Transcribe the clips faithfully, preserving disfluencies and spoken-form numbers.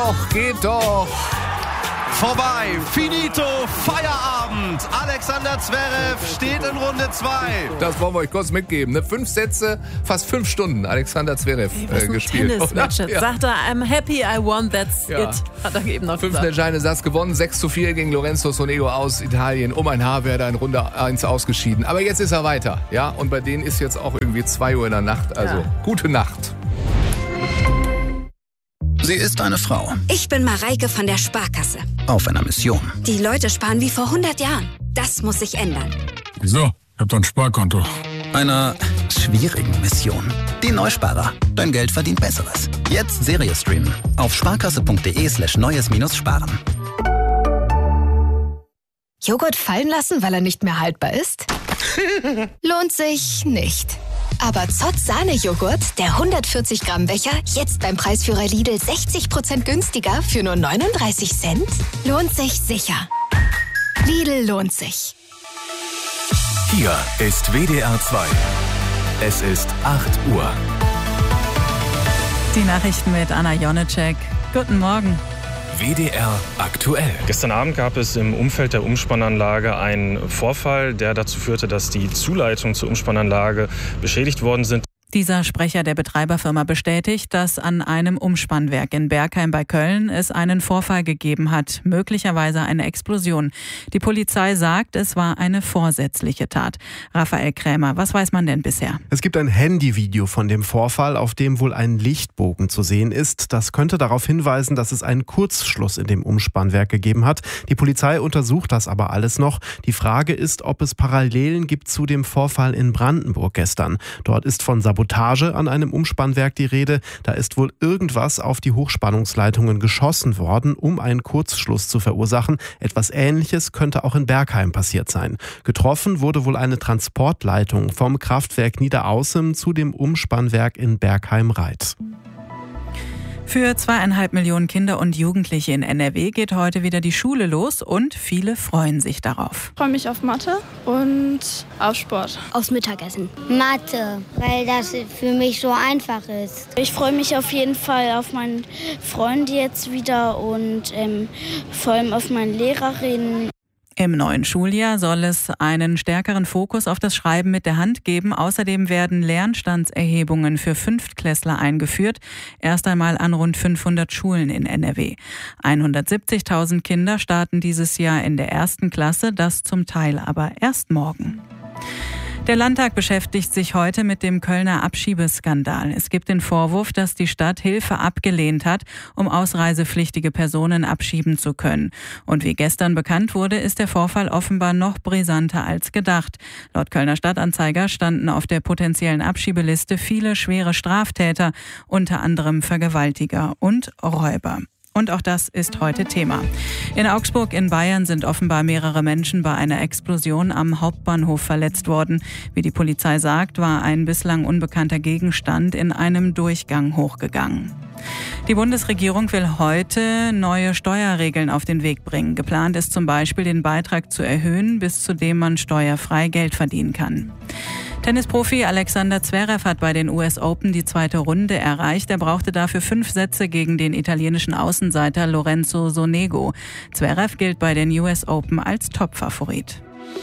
doch, geht doch. Vorbei, finito, Feierabend. Alexander Zverev steht in Runde zwei. Das wollen wir euch kurz mitgeben. Ne? Fünf Sätze, fast fünf Stunden Alexander Zverev äh, gespielt. Tennis-Match. Ja. Sagt er, I'm happy I won, that's ja. it. Hat er eben noch Fünften entscheidenden Satz gewonnen, sechs zu vier gegen Lorenzo Sonego aus Italien. Um ein Haar wäre er in Runde eins ausgeschieden. Aber jetzt ist er weiter. Ja? Und bei denen ist jetzt auch irgendwie zwei Uhr in der Nacht. Also ja. Gute Nacht. Sie ist eine Frau. Ich bin Mareike von der Sparkasse. Auf einer Mission. Die Leute sparen wie vor hundert Jahren. Das muss sich ändern. Wieso? Ich hab doch ein Sparkonto. Einer schwierigen Mission. Die Neusparer. Dein Geld verdient Besseres. Jetzt Serie streamen. Auf sparkasse.de slash neues minus sparen. Joghurt fallen lassen, weil er nicht mehr haltbar ist? Lohnt sich nicht. Aber Zott Sahne-Joghurt, der hundertvierzig Gramm Becher, jetzt beim Preisführer Lidl sechzig Prozent günstiger für nur neununddreißig Cent? Lohnt sich sicher. Lidl lohnt sich. Hier ist W D R zwei. Es ist acht Uhr. Die Nachrichten mit Anna Jonecek. Guten Morgen. W D R aktuell. Gestern Abend gab es im Umfeld der Umspannanlage einen Vorfall, der dazu führte, dass die Zuleitungen zur Umspannanlage beschädigt worden sind. Dieser Sprecher der Betreiberfirma bestätigt, dass an einem Umspannwerk in Bergheim bei Köln es einen Vorfall gegeben hat, möglicherweise eine Explosion. Die Polizei sagt, es war eine vorsätzliche Tat. Raphael Krämer, was weiß man denn bisher? Es gibt ein Handyvideo von dem Vorfall, auf dem wohl ein Lichtbogen zu sehen ist. Das könnte darauf hinweisen, dass es einen Kurzschluss in dem Umspannwerk gegeben hat. Die Polizei untersucht das aber alles noch. Die Frage ist, ob es Parallelen gibt zu dem Vorfall in Brandenburg gestern. Dort ist von Sabotage an einem Umspannwerk die Rede. Da ist wohl irgendwas auf die Hochspannungsleitungen geschossen worden, um einen Kurzschluss zu verursachen. Etwas Ähnliches könnte auch in Bergheim passiert sein. Getroffen wurde wohl eine Transportleitung vom Kraftwerk Niederaußem zu dem Umspannwerk in Bergheim-Reit. Für zweieinhalb Millionen Kinder und Jugendliche in N R W geht heute wieder die Schule los und viele freuen sich darauf. Ich freue mich auf Mathe und auf Sport. Aufs Mittagessen. Mathe, weil das für mich so einfach ist. Ich freue mich auf jeden Fall auf meinen Freund jetzt wieder und ähm, vor allem auf meine Lehrerin. Im neuen Schuljahr soll es einen stärkeren Fokus auf das Schreiben mit der Hand geben. Außerdem werden Lernstandserhebungen für Fünftklässler eingeführt. Erst einmal an rund fünfhundert Schulen in N R W. hundertsiebzigtausend Kinder starten dieses Jahr in der ersten Klasse, das zum Teil aber erst morgen. Der Landtag beschäftigt sich heute mit dem Kölner Abschiebeskandal. Es gibt den Vorwurf, dass die Stadt Hilfe abgelehnt hat, um ausreisepflichtige Personen abschieben zu können. Und wie gestern bekannt wurde, ist der Vorfall offenbar noch brisanter als gedacht. Laut Kölner Stadtanzeiger standen auf der potenziellen Abschiebeliste viele schwere Straftäter, unter anderem Vergewaltiger und Räuber. Und auch das ist heute Thema. In Augsburg in Bayern sind offenbar mehrere Menschen bei einer Explosion am Hauptbahnhof verletzt worden. Wie die Polizei sagt, war ein bislang unbekannter Gegenstand in einem Durchgang hochgegangen. Die Bundesregierung will heute neue Steuerregeln auf den Weg bringen. Geplant ist zum Beispiel, den Beitrag zu erhöhen, bis zu dem man steuerfrei Geld verdienen kann. Tennisprofi Alexander Zverev hat bei den U S Open die zweite Runde erreicht. Er brauchte dafür fünf Sätze gegen den italienischen Außenseiter Lorenzo Sonego. Zverev gilt bei den U S Open als Topfavorit.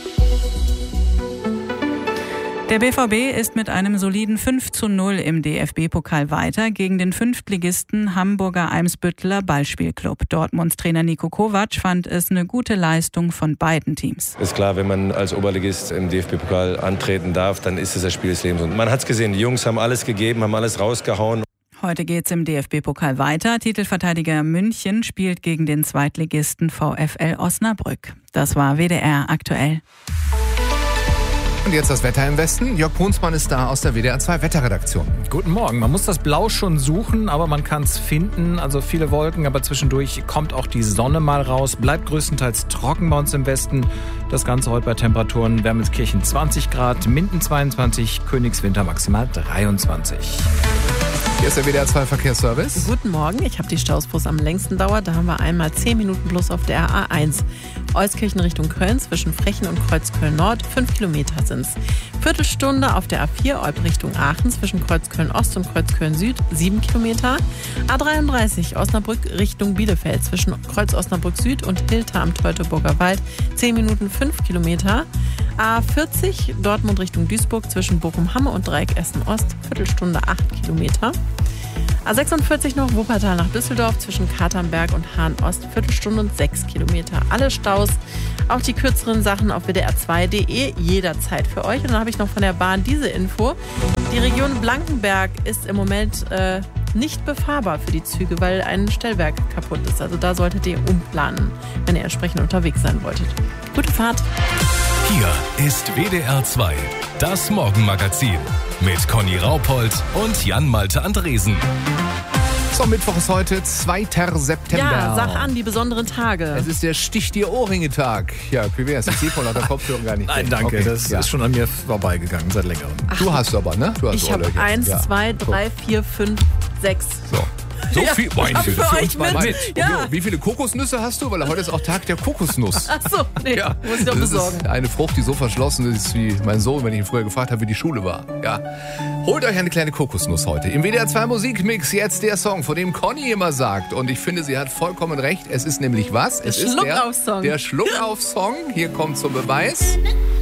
Der B V B ist mit einem soliden fünf zu null im D F B-Pokal weiter gegen den Fünftligisten Hamburger Eimsbütteler Ballspielclub. Dortmunds Trainer Niko Kovac fand es eine gute Leistung von beiden Teams. Ist klar, wenn man als Oberligist im D F B-Pokal antreten darf, dann ist es das Spiel des Lebens. Und man hat es gesehen, die Jungs haben alles gegeben, haben alles rausgehauen. Heute geht's im D F B-Pokal weiter. Titelverteidiger München spielt gegen den Zweitligisten VfL Osnabrück. Das war W D R aktuell. Und jetzt das Wetter im Westen. Jörg Brunsmann ist da aus der W D R zwei Wetterredaktion. Guten Morgen. Man muss das Blau schon suchen, aber man kann es finden. Also viele Wolken, aber zwischendurch kommt auch die Sonne mal raus. Bleibt größtenteils trocken bei uns im Westen. Das Ganze heute bei Temperaturen Wermelskirchen zwanzig Grad, Minden zweiundzwanzig, Königswinter maximal dreiundzwanzig. Hier ist der W D R zwei Verkehrsservice. Guten Morgen, ich habe die Staus, wo es am längsten dauert. Da haben wir einmal zehn Minuten plus auf der A eins. Euskirchen Richtung Köln zwischen Frechen und Kreuzköln Nord. fünf Kilometer sind es. Viertelstunde auf der A vier Olpe Richtung Aachen zwischen Kreuzköln Ost und Kreuzköln Süd. sieben Kilometer. A dreiunddreißig Osnabrück Richtung Bielefeld zwischen Kreuz Osnabrück Süd und Hilter am Teutoburger Wald. zehn Minuten fünf Kilometer. A vierzig Dortmund Richtung Duisburg zwischen Bochum-Hamme und Dreieck Essen Ost. Viertelstunde acht Kilometer. A sechsundvierzig noch Wuppertal nach Düsseldorf zwischen Katernberg und Hahn Ost. Viertelstunde und sechs Kilometer. Alle Staus, auch die kürzeren Sachen auf w d r zwei punkt d e jederzeit für euch. Und dann habe ich noch von der Bahn diese Info. Die Region Blankenberg ist im Moment äh, nicht befahrbar für die Züge, weil ein Stellwerk kaputt ist. Also da solltet ihr umplanen, wenn ihr entsprechend unterwegs sein wolltet. Gute Fahrt. Hier ist W D R zwei, das Morgenmagazin mit Conny Raupold und Jan-Malte Andresen. So, Mittwoch ist heute, zweiter September. Ja, sag an, die besonderen Tage. Es ist der Stich-dir-Ohrringe-Tag. Ja, wie wär's? Ich sehe von lauter Kopfhörer gar nicht. Nein, danke, okay, das ja. ist schon an mir vorbeigegangen, seit längerem. Ach, du hast aber, ne? Du hast ich habe eins, ja. zwei, drei, vier, fünf, sechs. So. So ja, viel? Boah, ich hab für, für für euch uns mal mit. mit. Ja. Wie viele Kokosnüsse hast du? Weil heute ist auch Tag der Kokosnuss. Ach so, nee, ja. muss ich doch besorgen. Das ist eine Frucht, die so verschlossen ist wie mein Sohn, wenn ich ihn früher gefragt habe, wie die Schule war. Ja. Holt euch eine kleine Kokosnuss heute. Im W D R zwei Musikmix jetzt der Song, von dem Conny immer sagt. Und ich finde, sie hat vollkommen recht. Es ist nämlich was? Der es ist Schluckauf-Song. Der, der Schluckauf-Song. Hier kommt zum Beweis.